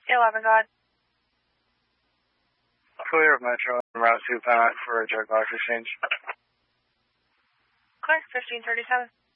11 God. Clear of Metro, Route 2 Pac for a drug box exchange. Clear, 1537.